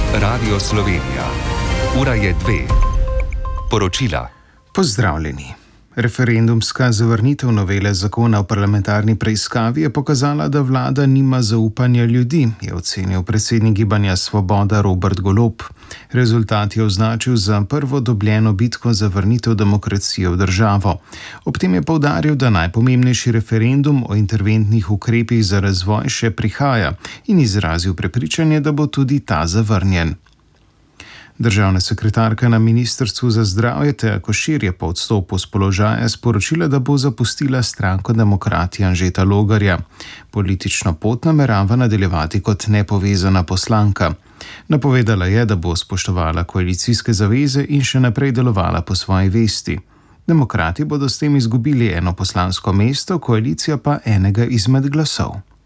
Radio Slovenija. Ura je 2. Poročila. Pozdravljeni. Referendumska zavrnitev novele zakona o parlamentarni preiskavi je pokazala, da vlada nima zaupanja ljudi, je ocenil predsednik Gibanja Svoboda Robert Golob. Rezultat je označil za prvo dobljeno bitko za vrnitev demokracije v državo. Ob tem je poudaril, da najpomembnejši referendum o interventnih ukrepih za razvoj še prihaja in izrazil prepričanje, da bo tudi ta zavrnjen. Državna sekretarka na Ministrstvu za zdravje Teja Košir je po odstopu s položaja sporočila, da bo zapustila stranko Demokrati Anžeta Logarja. Politično pot namerava nadaljevati kot nepovezana poslanka. Napovedala je, da bo spoštovala koalicijske zaveze in še naprej delovala po svoji vesti. Demokrati bodo s tem izgubili eno poslansko mesto, koalicija pa enega izmed glasov.